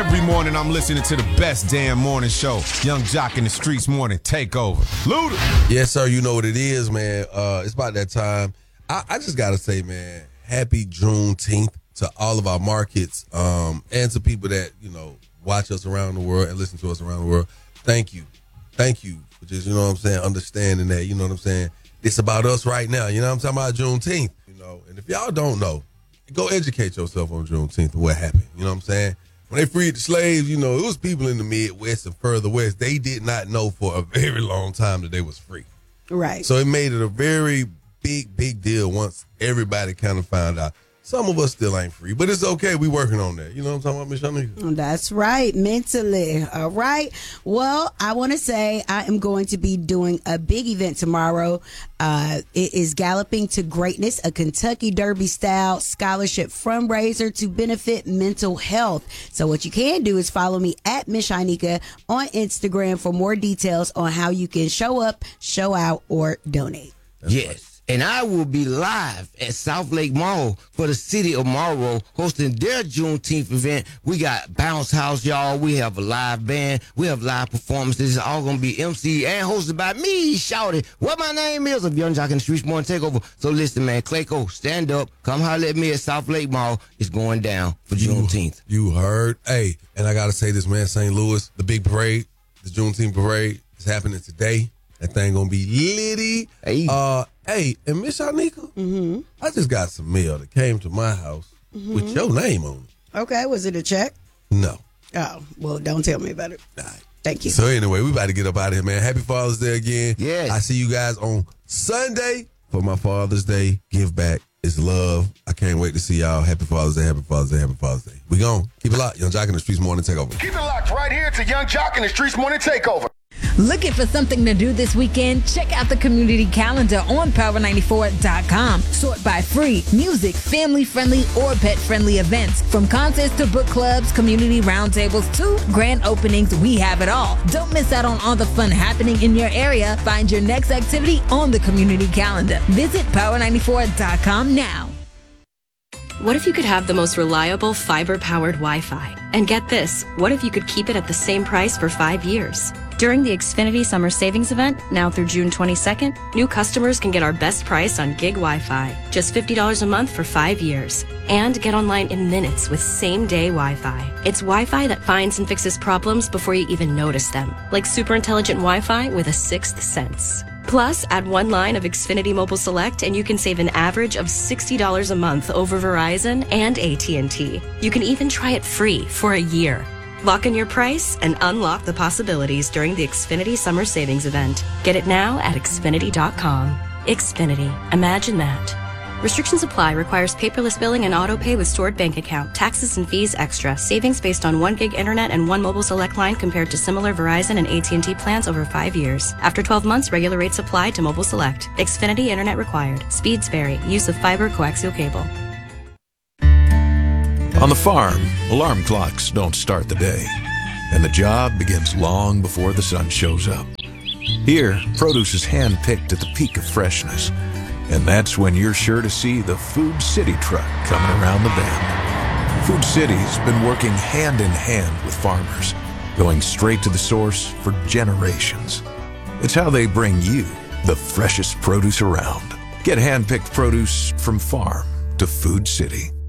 Every morning I'm listening to the best damn morning show. Young Jock in the Streets Morning Takeover. Luda. Yes, sir. You know what it is, man. It's about that time. I just got to say, man, happy Juneteenth to all of our markets and to people that, watch us around the world and listen to us around the world. Thank you. Thank you for just, understanding that, you know what I'm saying? It's about us right now. You know what I'm talking about? Juneteenth, And if y'all don't know, go educate yourself on Juneteenth and what happened. You know what I'm saying? When they freed the slaves, it was people in the Midwest and further west. They did not know for a very long time that they was free. Right. So it made it a very big deal once everybody kind of found out. Some of us still ain't free, but it's okay. We working on that. You know what I'm talking about, Miss Shanika? That's right, mentally. All right. Well, I want to say I am going to be doing a big event tomorrow. It is Galloping to Greatness, a Kentucky Derby-style scholarship fundraiser to benefit mental health. So what you can do is follow me at Miss Shanika on Instagram for more details on how you can show up, show out, or donate. Yes. And I will be live at South Lake Mall for the city of Monroe hosting their Juneteenth event. We got Bounce House, y'all. We have a live band. We have live performances. It's all going to be MC and hosted by me, shouting what my name is of Young Jock in the Streets Morning Takeover. So listen, man, Clayco, stand up. Come holler at me at South Lake Mall. It's going down for Juneteenth. You heard. Hey, and I got to say this, man, St. Louis, the big parade, the Juneteenth parade is happening today. That thing going to be litty. Hey. And Miss Shanika, I just got some mail that came to my house with your name on it. Okay, was it a check? No. Oh, well, don't tell me about it. All right. Thank you. So anyway, we about to get up out of here, man. Happy Father's Day again. Yes. I see you guys on Sunday for my Father's Day. Give back is love. I can't wait to see y'all. Happy Father's Day, happy Father's Day, happy Father's Day. We gone. Keep it locked. Young Jock in the Streets Morning Takeover. Keep it locked right here to Young Jock in the Streets Morning Takeover. Looking for something to do this weekend? Check out the community calendar on Power94.com. Sort by free, music, family-friendly, or pet-friendly events. From concerts to book clubs, community roundtables, to grand openings, we have it all. Don't miss out on all the fun happening in your area. Find your next activity on the community calendar. Visit Power94.com now. What if you could have the most reliable fiber-powered Wi-Fi? And get this, what if you could keep it at the same price for 5 years? During the Xfinity Summer Savings Event, now through June 22nd, new customers can get our best price on gig Wi-Fi, just $50 a month for 5 years. And get online in minutes with same-day Wi-Fi. It's Wi-Fi that finds and fixes problems before you even notice them, like super intelligent Wi-Fi with a sixth sense. Plus, add one line of Xfinity Mobile Select and you can save an average of $60 a month over Verizon and AT&T. You can even try it free for a year. Lock in your price and unlock the possibilities during the Xfinity Summer Savings Event. Get it now at Xfinity.com. Xfinity. Imagine that. Restrictions apply. Requires paperless billing and auto pay with stored bank account. Taxes and fees extra. Savings based on 1 gig internet and 1 mobile select line compared to similar Verizon and AT&T plans over 5 years. After 12 months, regular rates apply to mobile select. Xfinity internet required. Speeds vary. Use of fiber coaxial cable. On the farm, alarm clocks don't start the day, and the job begins long before the sun shows up. Here, produce is hand-picked at the peak of freshness, and that's when you're sure to see the Food City truck coming around the bend. Food City's been working hand in hand with farmers, going straight to the source for generations. It's how they bring you the freshest produce around. Get hand-picked produce from farm to Food City.